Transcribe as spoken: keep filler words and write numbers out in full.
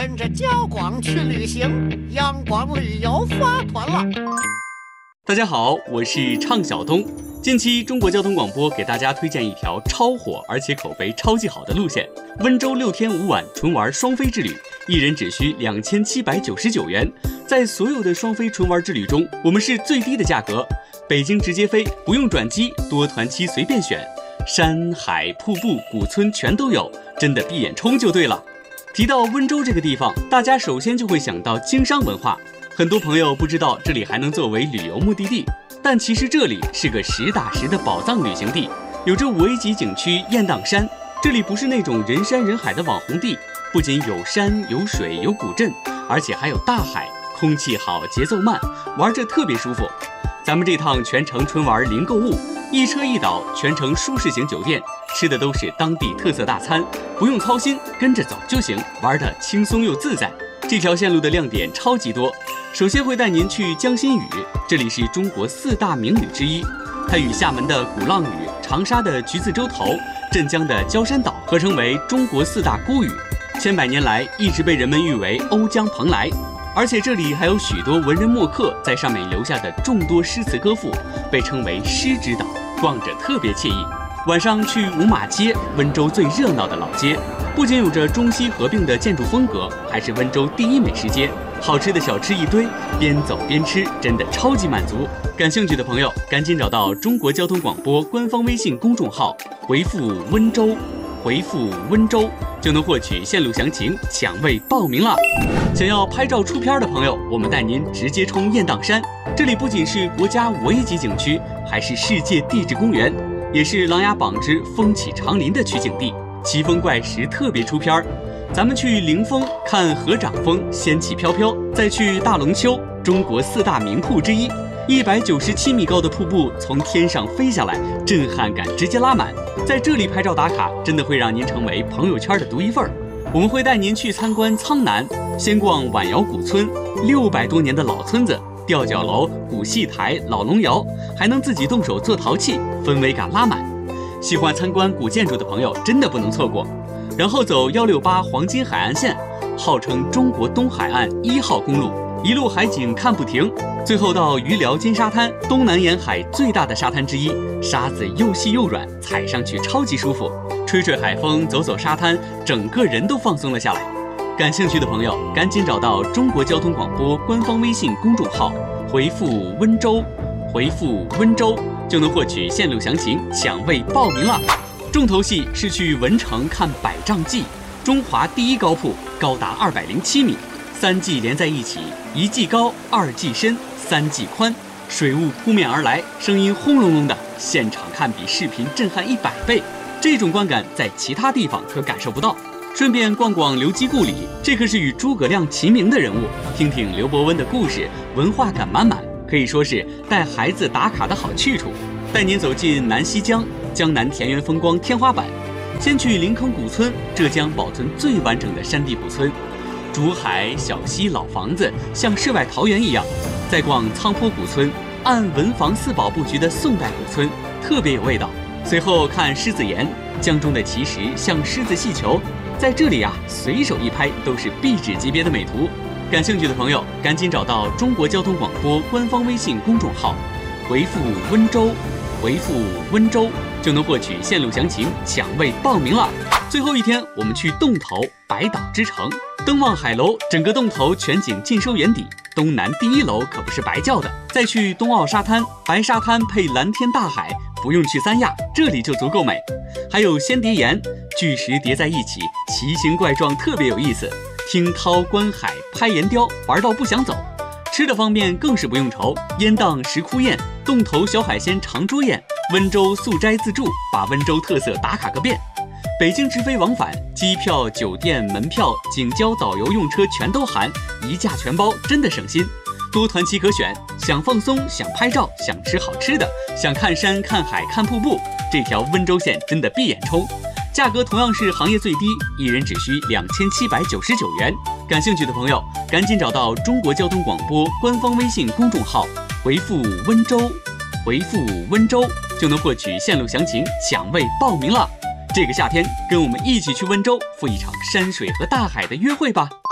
跟着焦广去旅行，阳光旅游发团了。 大家好，我是畅晓东。近期中国交通广播给大家推荐一条超火而且口碑超级好的路线——温州六天五晚纯玩双飞之旅，一人只需两千七百九十九元。在所有的双飞纯玩之旅中，我们是最低的价格，北京直接飞，不用转机，多团期随便选，山海瀑布古村全都有，真的闭眼冲就对了。提到温州这个地方，大家首先就会想到经商文化。很多朋友不知道这里还能作为旅游目的地，但其实这里是个实打实的宝藏旅行地，有着五 A 级景区雁荡山。这里不是那种人山人海的网红地，不仅有山有水有古镇，而且还有大海，空气好，节奏慢，玩着特别舒服。咱们这趟全程纯玩零购物，一车一岛，全程舒适型酒店，吃的都是当地特色大餐，不用操心，跟着走就行，玩得轻松又自在。这条线路的亮点超级多，首先会带您去江心屿，这里是中国四大名屿之一，它与厦门的鼓浪屿、长沙的橘子洲头、镇江的焦山岛合称为中国四大孤屿，千百年来一直被人们誉为瓯江蓬莱。而且这里还有许多文人墨客在上面留下的众多诗词歌赋，被称为诗之岛，逛着特别惬意。晚上去五马街，温州最热闹的老街，不仅有着中西合并的建筑风格，还是温州第一美食街，好吃的小吃一堆，边走边吃，真的超级满足。感兴趣的朋友赶紧找到中国交通广播官方微信公众号，回复温州，回复温州就能获取线路详情，抢位报名了。想要拍照出片的朋友，我们带您直接冲雁荡山，这里不仅是国家五 A 级景区，还是世界地质公园，也是《琅琊榜之风起长林》的取景地，奇峰怪石特别出片。咱们去灵峰看合掌峰，仙气飘飘，再去大龙湫，中国四大名瀑之一，一百九十七米高的瀑布从天上飞下来，震撼感直接拉满。在这里拍照打卡，真的会让您成为朋友圈的独一份儿。我们会带您去参观苍南，先逛晚窑古村，六百多年的老村子，吊脚楼、古戏台、老龙窑，还能自己动手做陶器，氛围感拉满。喜欢参观古建筑的朋友真的不能错过。然后走一六八黄金海岸线，号称中国东海岸一号公路，一路海景看不停。最后到余寮金沙滩，东南沿海最大的沙滩之一，沙子又细又软，踩上去超级舒服，吹吹海风，走走沙滩，整个人都放松了下来。感兴趣的朋友赶紧找到中国交通广播官方微信公众号，回复温州，回复温州就能获取线路详情，抢位报名了。重头戏是去文城看百丈祭，中华第一高瀑，高达二百零七米，三髻连在一起，一髻高，二髻深，三髻宽，水雾扑面而来，声音轰隆隆的，现场看比视频震撼一百倍，这种观感在其他地方可感受不到。顺便逛逛刘基故里，这可是与诸葛亮齐名的人物，听听刘伯温的故事，文化感满满，可以说是带孩子打卡的好去处。带您走进南溪江，江南田园风光天花板。先去临坑古村，浙江保存最完整的山地古村，竹海小溪老房子像世外桃源一样。再逛苍坡古村，按文房四宝布局的宋代古村，特别有味道。随后看狮子岩，江中的奇石像狮子戏球，在这里啊，随手一拍都是壁纸级别的美图。感兴趣的朋友赶紧找到中国交通广播官方微信公众号，回复温州，回复温州就能获取线路详情，抢位报名了。最后一天我们去洞头，百岛之城，登望海楼，整个洞头全景尽收眼底，东南第一楼可不是白叫的。再去东澳沙滩，白沙滩配蓝天大海，不用去三亚，这里就足够美。还有仙蝶岩，巨石叠在一起，奇形怪状，特别有意思。听涛观海，拍岩雕，玩到不想走。吃的方面更是不用愁，烟荡石窟宴，洞头小海鲜长桌宴，温州素斋自助，把温州特色打卡个遍。北京直飞往返，机票、酒店、门票、景交、导游用车全都含，一价全包，真的省心。多团期可选，想放松，想拍照，想吃好吃的，想看山、看海、看瀑布，这条温州线真的闭眼冲。价格同样是行业最低，一人只需两千七百九十九元。感兴趣的朋友赶紧找到中国交通广播官方微信公众号，回复温州，回复温州就能获取线路详情，抢位报名了。这个夏天跟我们一起去温州赴一场山水和大海的约会吧。